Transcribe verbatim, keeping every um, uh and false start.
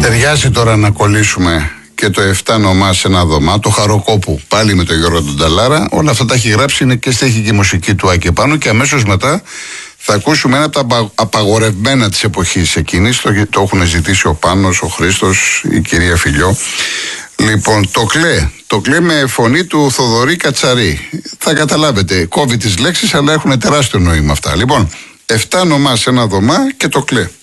Ταιριάζει τώρα να κολλήσουμε και το εφτά νομά σε ένα δωμά, το Χαροκόπου, πάλι με τον Γιώργο τον Ταλάρα. Όλα αυτά τα έχει γράψει, είναι και στέχη και η μουσική του Άκη πάνω. Και αμέσως μετά θα ακούσουμε ένα από τα απαγορευμένα της εποχής εκείνης. Το, το έχουν ζητήσει ο Πάνος, ο Χρήστος, η κυρία Φιλιό. Λοιπόν, το κλέ. Το κλέ με φωνή του Θοδωρή Κατσαρή. Θα καταλάβετε, κόβει τις λέξεις, αλλά έχουν τεράστιο νόημα αυτά. Λοιπόν, εφτά νομά σε ένα δωμά και το κλέ.